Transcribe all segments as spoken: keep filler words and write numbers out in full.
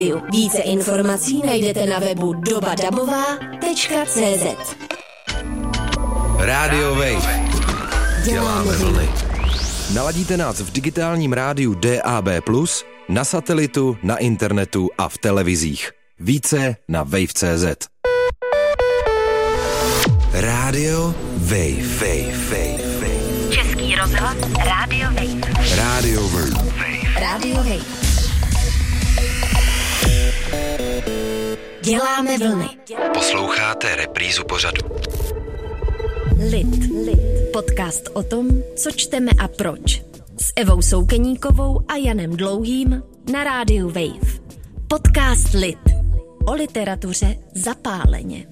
Více informací najdete na webu doba dabová tečka cé zet. Radio Wave. Děláme vlny. Naladíte nás v digitálním rádiu D A B plus, na satelitu, na internetu a v televizích. Více na wave tečka cé zet. Radio Wave. Wave, Wave, Wave. Český rozhlas Radio Wave. Radio Wave. Radio Wave. Děláme vlny. Posloucháte reprízu pořadu. Lid. Lid. Podcast o tom, co čteme a proč. S Evou Soukeníkovou a Janem Dlouhým na rádiu Wave. Podcast Lid. O literatuře zapáleně.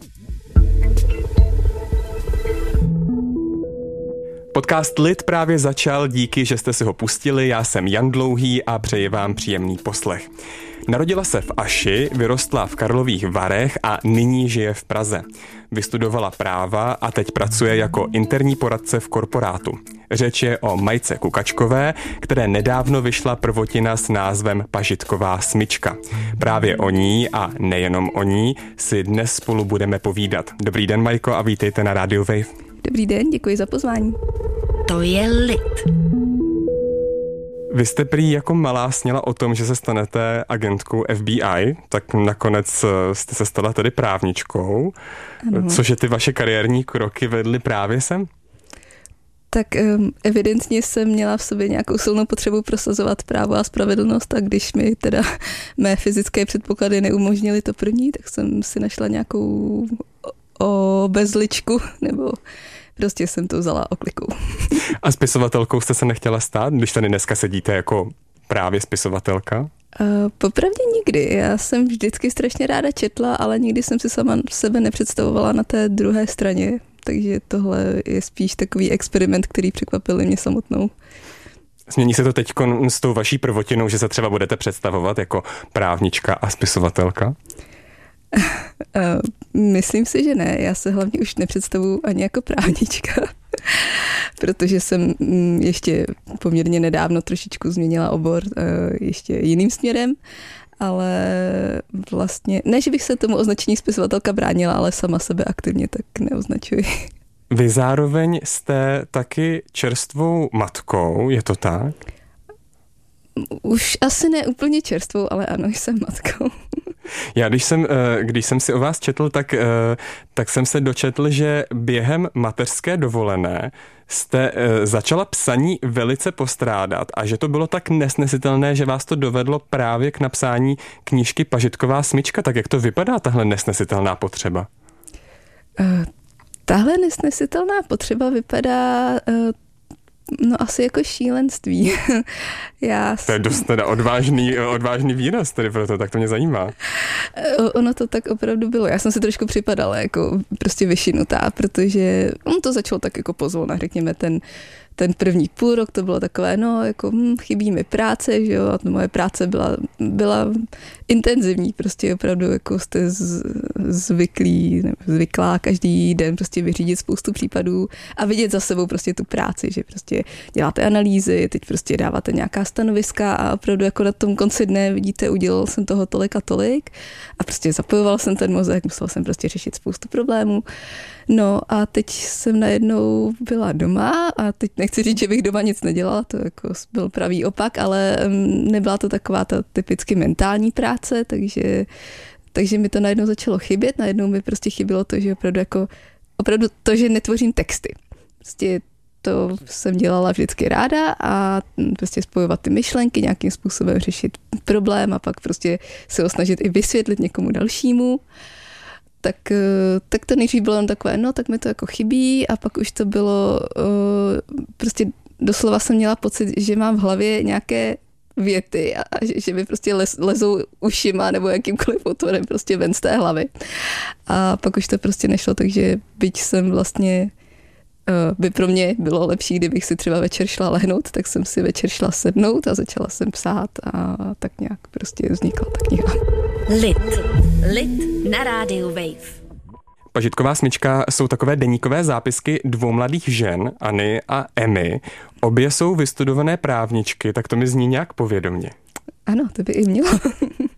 Podcast Lid právě začal, díky, že jste si ho pustili. Já jsem Jan Dlouhý a přeji vám příjemný poslech. Narodila se v Aši, vyrostla v Karlových Varech a nyní žije v Praze. Vystudovala práva a teď pracuje jako interní poradce v korporátu. Řeč je o Majce Kukačkové, které nedávno vyšla prvotina s názvem Pažitková smyčka. Právě o ní a nejenom o ní si dnes spolu budeme povídat. Dobrý den, Majko, a vítejte na Radio Wave. Dobrý den, děkuji za pozvání. To je Lid. Vy jste prý jako malá sněla o tom, že se stanete agentkou F B I, tak nakonec jste se stala tedy právničkou. Ano. Cože ty vaše kariérní kroky vedly právě sem? Tak um, evidentně jsem měla v sobě nějakou silnou potřebu prosazovat právo a spravedlnost, a když mi teda mé fyzické předpoklady neumožnily to první, tak jsem si našla nějakou obezličku, nebo prostě jsem to vzala oklikou. A spisovatelkou jste se nechtěla stát, když tady dneska sedíte jako právě spisovatelka? Uh, popravdě nikdy. Já jsem vždycky strašně ráda četla, ale nikdy jsem si sama sebe nepředstavovala na té druhé straně. Takže tohle je spíš takový experiment, který překvapil mě samotnou. Změní se to teď s tou vaší prvotinou, že se třeba budete představovat jako právnička a spisovatelka? Uh, myslím si, že ne. Já se hlavně už nepředstavuji ani jako právnička, protože jsem ještě poměrně nedávno trošičku změnila obor uh, ještě jiným směrem, ale vlastně, ne, že bych se tomu označení spisovatelka bránila, ale sama sebe aktivně tak neoznačuji. Vy zároveň jste taky čerstvou matkou, je to tak? Už asi ne úplně čerstvou, ale ano, jsem matkou. Já když jsem, když jsem si o vás četl, tak, tak jsem se dočetl, že během mateřské dovolené jste začala psaní velice postrádat a že to bylo tak nesnesitelné, že vás to dovedlo právě k napsání knížky Pažitková smyčka. Tak jak to vypadá, tahle nesnesitelná potřeba? Uh, tahle nesnesitelná potřeba vypadá... Uh, No asi jako šílenství. Já to je dost teda odvážný, odvážný výraz, tedy proto, tak to mě zajímá. Ono to tak opravdu bylo. Já jsem si trošku připadala jako prostě vyšinutá, protože on to začalo tak jako pozvolna, řekněme ten ten první půl rok to bylo takové, no, jako hm, chybí mi práce, že jo, a to moje práce byla, byla intenzivní, prostě opravdu jako jste z, zvyklí, ne, zvyklá každý den prostě vyřídit spoustu případů a vidět za sebou prostě tu práci, že prostě děláte analýzy, teď prostě dáváte nějaká stanoviska a opravdu jako na tom konci dne vidíte, udělal jsem toho tolik a tolik a prostě zapojoval jsem ten mozek, musel jsem prostě řešit spoustu problémů. No a teď jsem najednou byla doma a teď nechci říct, že bych doma nic nedělala, to jako byl pravý opak, ale nebyla to taková ta typicky mentální práce, takže, takže mi to najednou začalo chybět, najednou mi prostě chybělo to, že opravdu jako, opravdu to, že netvořím texty. Prostě to jsem dělala vždycky ráda a prostě spojovat ty myšlenky, nějakým způsobem řešit problém a pak prostě se ho snažit i vysvětlit někomu dalšímu. Tak, tak to nejdřív bylo takové, no tak mi to jako chybí a pak už to bylo, prostě doslova jsem měla pocit, že mám v hlavě nějaké věty a, a že, že mi prostě lez, lezou ušima nebo jakýmkoliv otvorem prostě ven z té hlavy. A pak už to prostě nešlo, takže byť jsem vlastně, by pro mě bylo lepší, kdybych si třeba večer šla lehnout, tak jsem si večer šla sednout a začala jsem psát a tak nějak prostě vznikla ta kniha. Lid. Lid na rádiu Wave. Pažitková smyčka jsou takové deníkové zápisky dvou mladých žen, Anny a Emmy. Obě jsou vystudované právničky, tak to mi zní nějak povědomně. Ano, to by i mělo.